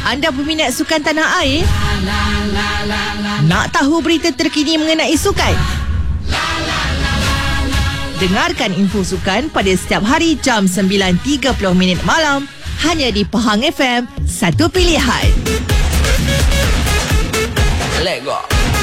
Anda peminat sukan tanah air? Nak tahu berita terkini mengenai sukan? Dengarkan info sukan pada setiap hari jam 9.30 malam hanya di Pahang FM, satu pilihan. Let go.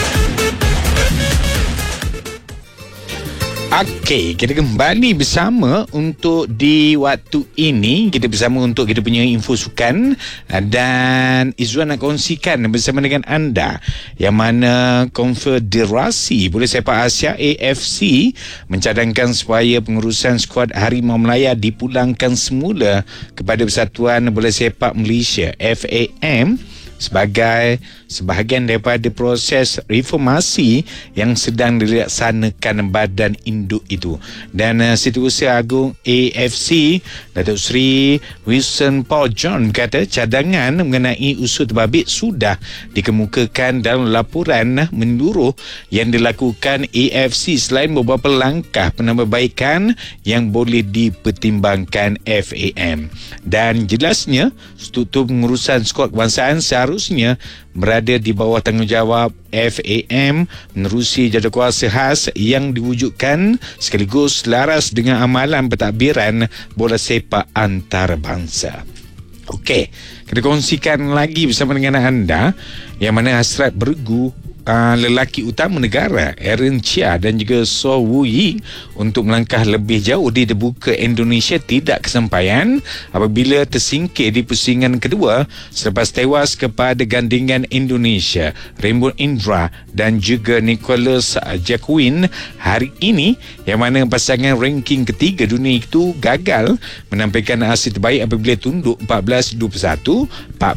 Okey, kita kembali bersama untuk di waktu ini. Kita bersama untuk kita punya info sukan. Dan Izzuan nak kongsikan bersama dengan anda yang mana Konfederasi Bola Sepak Asia AFC mencadangkan supaya pengurusan skuad Harimau Melaya dipulangkan semula kepada Persatuan Bola Sepak Malaysia FAM sebagai sebahagian daripada proses reformasi yang sedang dilaksanakan badan induk itu. Dan Setiausaha Agung AFC Datuk Seri Wilson Paul John berkata cadangan mengenai usul terbabit sudah dikemukakan dalam laporan menyeluruh yang dilakukan AFC selain beberapa langkah penambahbaikan yang boleh dipertimbangkan FAM. Dan jelasnya struktur pengurusan skuad kebangsaan seharusnya berada di bawah tanggungjawab FAM menerusi jadualkuasa khas yang diwujudkan sekaligus selaras dengan amalan pentadbiran bola sepak antarabangsa. Okey, kita kongsikan lagi bersama dengan anda yang mana hasrat bergu lelaki utama negara Aaron Chia dan juga So Woo Yi untuk melangkah lebih jauh di terbuka Indonesia tidak kesampaian apabila tersingkir di pusingan kedua selepas tewas kepada gandingan Indonesia Raymond Indra dan juga Nicholas Jacquin hari ini, yang mana pasangan ranking ketiga dunia itu gagal menampilkan hasil terbaik apabila tunduk 14-21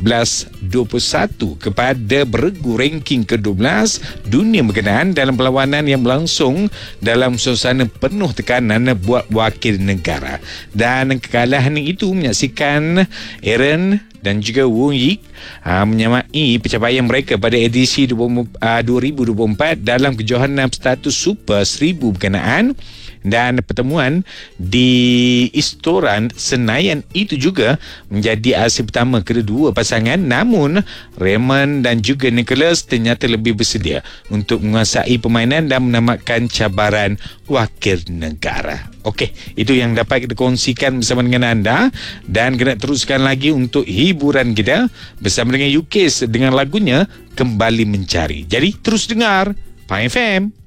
14-21 kepada beregu ranking ke-12 dunia berkenaan dalam perlawanan yang berlangsung dalam suasana penuh tekanan buat wakil negara. Dan kekalahan itu menyaksikan Aaron dan juga Woo Yi menyamai pencapaian mereka pada edisi 2024 dalam kejohanan status Super 1000 berkenaan. Dan pertemuan di Istoran Senayan itu juga menjadi hasil pertama kedua pasangan, namun Raymond dan juga Nicholas ternyata lebih bersedia untuk menguasai permainan dan menamatkan cabaran wakil negara. Okey, itu yang dapat kita kongsikan bersama dengan anda, dan kena teruskan lagi untuk hiburan kita bersama dengan UKIS dengan lagunya Kembali Mencari. Jadi terus dengar Pahang FM.